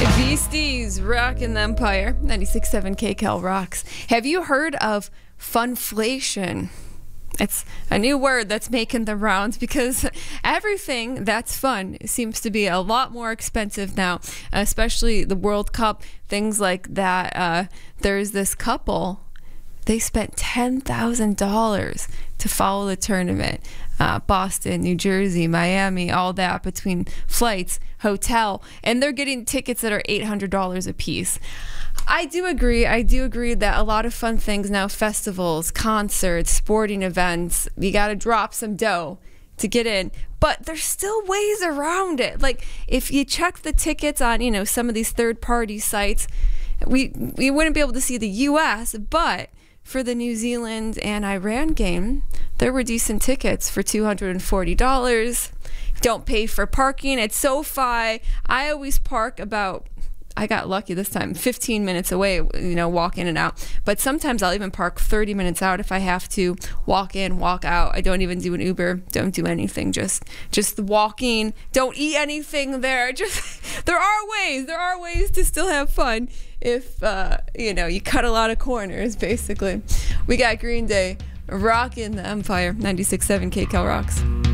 Beasties rocking the Empire. 96.7 KCal rocks. Have you heard of funflation? It's a new word that's making the rounds because everything that's fun seems to be a lot more expensive now, especially the World Cup, things like that. There's this couple, they spent $10,000 to follow the tournament. Boston, New Jersey, Miami, all that, between flights, hotel, and they're getting tickets that are $800 a piece. I do agree that a lot of fun things now, festivals, concerts, sporting events, you got to drop some dough to get in, but there's still ways around it. Like if you check the tickets on, you know, some of these third-party sites, we wouldn't be able to see the US, but for the New Zealand and Iran game, there were decent tickets for $240. Don't pay for parking at SoFi. I always park about, I got lucky this time, 15 minutes away, you know, walk in and out. But sometimes I'll even park 30 minutes out if I have to, walk in, walk out. I don't even do an Uber, don't do anything, just walking. Don't eat anything there. Just there are ways to still have fun if you know, you cut a lot of corners, basically. We got Green Day rocking the Empire. 96.7 KCal rocks.